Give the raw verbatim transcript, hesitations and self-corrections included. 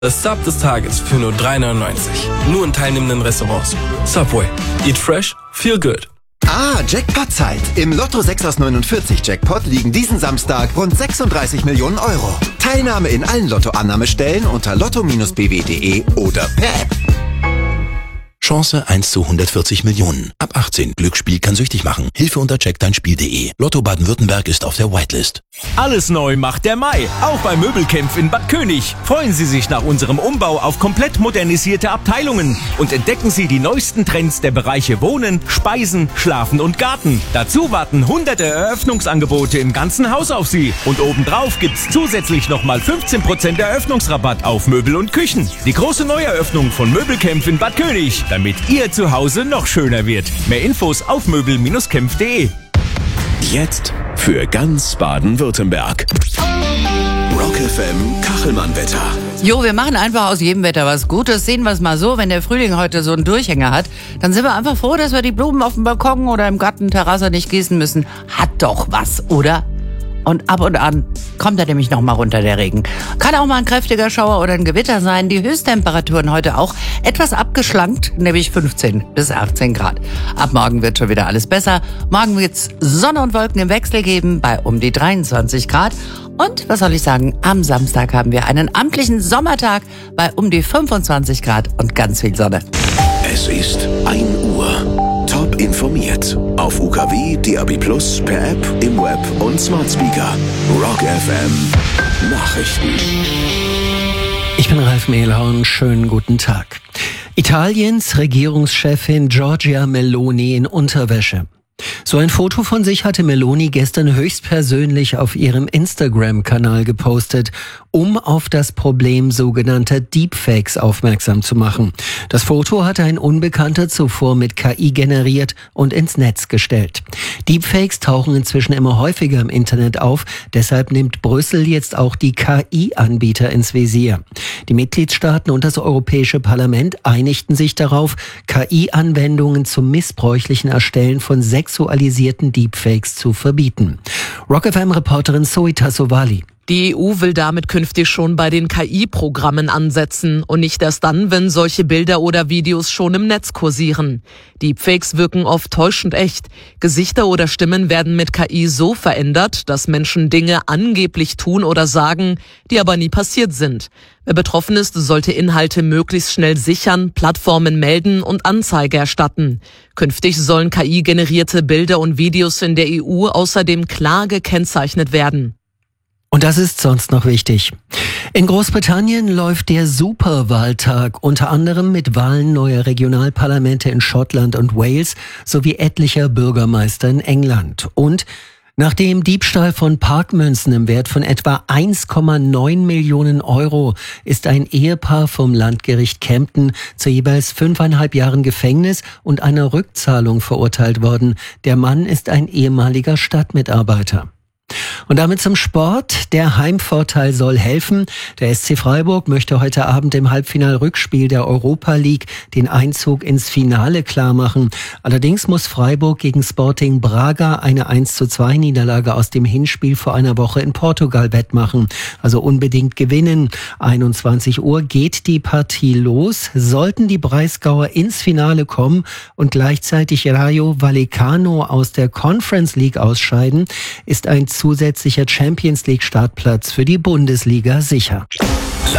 Das Sub des Tages für nur drei neunundneunzig. Nur in teilnehmenden Restaurants. Subway. Eat fresh, feel good. Ah, Jackpot-Zeit. Im Lotto sechs aus neunundvierzig Jackpot liegen diesen Samstag rund sechsunddreißig Millionen Euro. Teilnahme in allen Lottoannahmestellen unter lotto Bindestrich b w punkt d e oder per App. Chance eins zu hundertvierzig Millionen. Ab achtzehn. Glücksspiel kann süchtig machen. Hilfe unter check dein spiel punkt d e. Lotto Baden-Württemberg ist auf der Whitelist. Alles neu macht der Mai. Auch bei Möbelkämpf in Bad König. Freuen Sie sich nach unserem Umbau auf komplett modernisierte Abteilungen und entdecken Sie die neuesten Trends der Bereiche Wohnen, Speisen, Schlafen und Garten. Dazu warten hunderte Eröffnungsangebote im ganzen Haus auf Sie. Und obendrauf gibt's zusätzlich nochmal fünfzehn Prozent Eröffnungsrabatt auf Möbel und Küchen. Die große Neueröffnung von Möbelkämpf in Bad König, damit Ihr Zuhause noch schöner wird. Mehr Infos auf möbel Bindestrich kämpf punkt d e. Jetzt für ganz Baden-Württemberg. Rock F M Kachelmann-Wetter. Jo, wir machen einfach aus jedem Wetter was Gutes. Sehen wir es mal so, wenn der Frühling heute so einen Durchhänger hat, dann sind wir einfach froh, dass wir die Blumen auf dem Balkon oder im Garten, Terrasse nicht gießen müssen. Hat doch was, oder? Und ab und an kommt er nämlich noch mal runter, der Regen. Kann auch mal ein kräftiger Schauer oder ein Gewitter sein. Die Höchsttemperaturen heute auch etwas abgeschlankt, nämlich fünfzehn bis achtzehn Grad. Ab morgen wird schon wieder alles besser. Morgen wird's Sonne und Wolken im Wechsel geben bei um die dreiundzwanzig Grad. Und, was soll ich sagen, am Samstag haben wir einen amtlichen Sommertag bei um die fünfundzwanzig Grad und ganz viel Sonne. Es ist ein Uhr. Top informiert. Auf U K W, D A B plus, per App, im Web und Smart Speaker. Rock F M Nachrichten. Ich bin Ralf Mehlhorn. Schönen guten Tag. Italiens Regierungschefin Giorgia Meloni in Unterwäsche. So ein Foto von sich hatte Meloni gestern höchstpersönlich auf ihrem Instagram-Kanal gepostet, um auf das Problem sogenannter Deepfakes aufmerksam zu machen. Das Foto hatte ein Unbekannter zuvor mit K I generiert und ins Netz gestellt. Deepfakes tauchen inzwischen immer häufiger im Internet auf, deshalb nimmt Brüssel jetzt auch die K I-Anbieter ins Visier. Die Mitgliedstaaten und das Europäische Parlament einigten sich darauf, K I-Anwendungen zum missbräuchlichen Erstellen von sexualisierten Deepfakes zu verbieten. Rock F M-Reporterin Zoe Tassovali. Die E U will damit künftig schon bei den K I-Programmen ansetzen und nicht erst dann, wenn solche Bilder oder Videos schon im Netz kursieren. Deepfakes wirken oft täuschend echt. Gesichter oder Stimmen werden mit K I so verändert, dass Menschen Dinge angeblich tun oder sagen, die aber nie passiert sind. Wer betroffen ist, sollte Inhalte möglichst schnell sichern, Plattformen melden und Anzeige erstatten. Künftig sollen K I-generierte Bilder und Videos in der E U außerdem klar gekennzeichnet werden. Und das ist sonst noch wichtig. In Großbritannien läuft der Superwahltag, unter anderem mit Wahlen neuer Regionalparlamente in Schottland und Wales sowie etlicher Bürgermeister in England. Und nach dem Diebstahl von Parkmünzen im Wert von etwa eins Komma neun Millionen Euro ist ein Ehepaar vom Landgericht Kempten zu jeweils fünfeinhalb Jahren Gefängnis und einer Rückzahlung verurteilt worden. Der Mann ist ein ehemaliger Stadtmitarbeiter. Und damit zum Sport. Der Heimvorteil soll helfen. Der S C Freiburg möchte heute Abend im Halbfinal-Rückspiel der Europa League den Einzug ins Finale klarmachen. Allerdings muss Freiburg gegen Sporting Braga eine eins zu zwei Niederlage aus dem Hinspiel vor einer Woche in Portugal wettmachen. Also unbedingt gewinnen. einundzwanzig Uhr geht die Partie los. Sollten die Breisgauer ins Finale kommen und gleichzeitig Rayo Vallecano aus der Conference League ausscheiden, ist ein zusätzlicher Champions League Startplatz für die Bundesliga sicher.